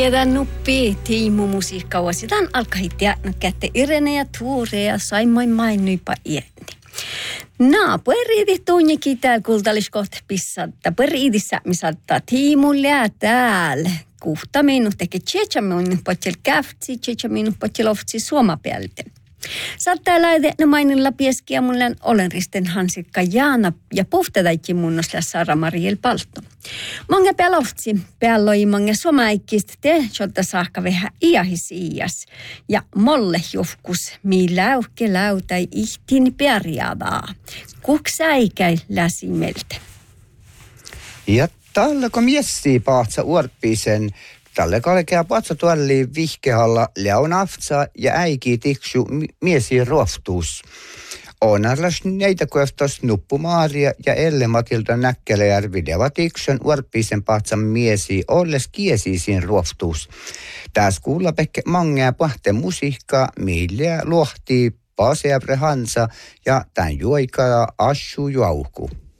Tiedän nuppi tiimu musiikkaa vuositaan alkahittia kätte Irene ja Tuure ja saimoin mainnuipa iäni. Pueriidit tuunnikin täällä kultalliskoht pissatta. Pueriidissä me saattaa tiimulle täällä. Kuhta minun teki 7 minun potsel käftsi, 7 minun potsel oftsi suomapäältä. Saattaa lähteä mainilla pieskiä mulle olen risten Hansikka Jaana ja puhtadaikki munnosla Sara-Mariel Palto. Mange peloftsi, pealloi mange suomaikkist te, jolta saakka vähän iahis ias. Ja molle jofkus, mi läuke läutai ihtin perjavaa. Kuksäikäi läsimeltä. Ja tällä kun miessii pahtsa uorppisen, tälle kalkea patsa tuolli vihkehalla leonaftsa ja äiki tiksu miesi ruoftuus. Onarlas neitä kueftos nuppumaaria ja Elle Matilda Näkkelejärvi devatikson uorppisen pahtsan miesi olles kiesiisiin ruoftuus. Tässä kuulla pekke mangea pahte musiikkaa, millä luohtii Paseabre Hansa ja tän juoikaa Assu Juauku.